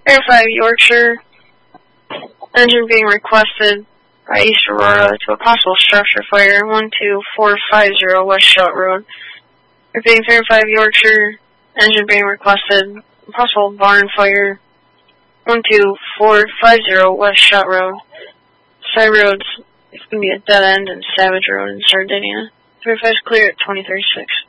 5 Yorkshire, engine being requested by East Aurora to a possible structure fire, 12450 West Shot Road. Repeating 5 Yorkshire, engine being requested, possible barn fire, 12450 West Shot Road. Side roads, it's going to be a dead end and Savage Road in Sardinia. 35 is clear at 2036.